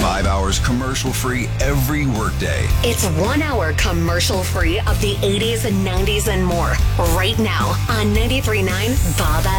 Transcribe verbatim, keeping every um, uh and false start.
Five hours commercial-free every workday. It's one hour commercial-free of the eighties and nineties and more right now on ninety-three point nine Bob